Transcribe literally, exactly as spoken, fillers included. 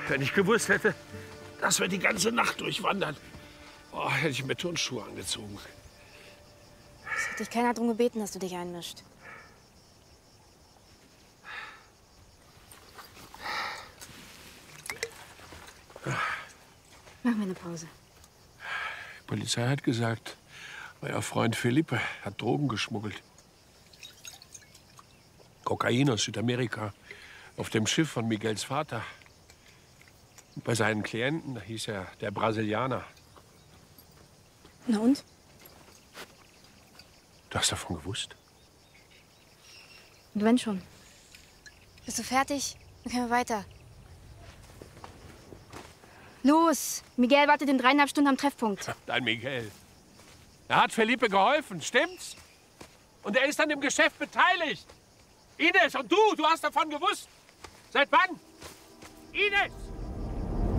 Wenn ich gewusst hätte, dass wir die ganze Nacht durchwandern, oh, hätte ich mir Turnschuhe angezogen. Es hat dich keiner darum gebeten, dass du dich einmischt. Machen wir eine Pause. Die Polizei hat gesagt, euer Freund Felipe hat Drogen geschmuggelt. Kokain aus Südamerika. Auf dem Schiff von Miguels Vater. Und bei seinen Klienten hieß er der Brasilianer. Na und? Du hast davon gewusst? Und wenn schon. Bist du fertig? Dann können wir weiter. Los! Miguel wartet in dreieinhalb Stunden am Treffpunkt. Dein Miguel. Er hat Felipe geholfen, stimmt's? Und er ist an dem Geschäft beteiligt. Ines, und du, du hast davon gewusst. Seit wann? Ines!